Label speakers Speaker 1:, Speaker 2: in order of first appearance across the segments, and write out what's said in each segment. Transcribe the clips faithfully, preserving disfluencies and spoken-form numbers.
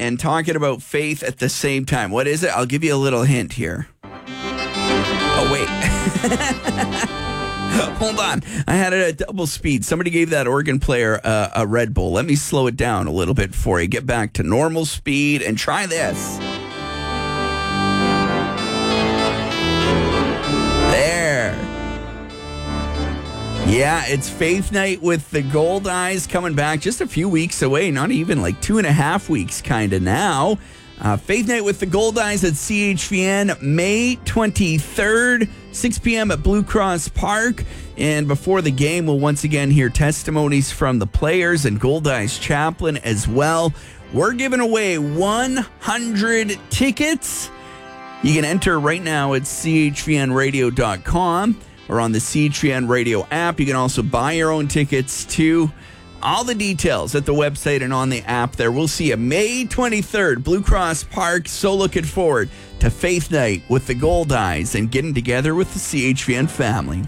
Speaker 1: and talking about faith at the same time. What is it? I'll give you a little hint here. Oh, wait. Hold on. I had it at double speed. Somebody gave that organ player uh, a Red Bull. Let me slow it down a little bit for you. Get back to normal speed and try this. There. Yeah, it's Faith Night with the Gold Eyes coming back just a few weeks away. Not even like two and a half weeks kind of now. Uh, Faith Night with the Gold Eyes at C H V N, May twenty-third, six p.m. at Blue Cross Park. And before the game, we'll once again hear testimonies from the players and Gold Eyes chaplain as well. We're giving away one hundred tickets. You can enter right now at c h v n radio dot com or on the C H V N Radio app. You can also buy your own tickets too. All the details at the website and on the app there. We'll see you May twenty-third, Blue Cross Park. So looking forward to Faith Night with the Gold Eyes and getting together with the C H V N family.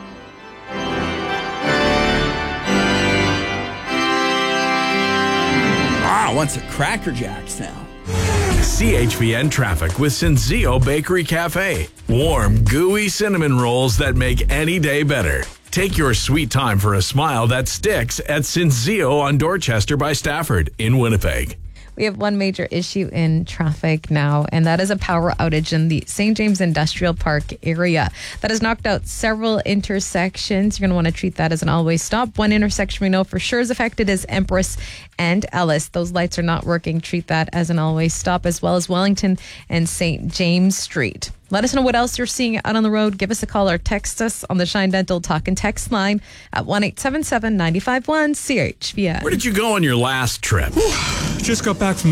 Speaker 1: Ah, wants a Cracker Jacks now.
Speaker 2: C H V N traffic with Senzio Bakery Cafe. Warm, gooey cinnamon rolls that make any day better. Take your sweet time for a smile that sticks at Senzio on Dorchester by Stafford in Winnipeg.
Speaker 3: We have one major issue in traffic now, and that is a power outage in the Saint James Industrial Park area. That has knocked out several intersections. You're going to want to treat that as an always stop. One intersection we know for sure is affected is Empress and Ellis. Those lights are not working. Treat that as an always stop, as well as Wellington and Saint James Street. Let us know what else you're seeing out on the road. Give us a call or text us on the Shine Dental Talk and Text line at one eight seven seven, nine five one, C H V N.
Speaker 2: Where did you go on your last trip?
Speaker 4: Just got back from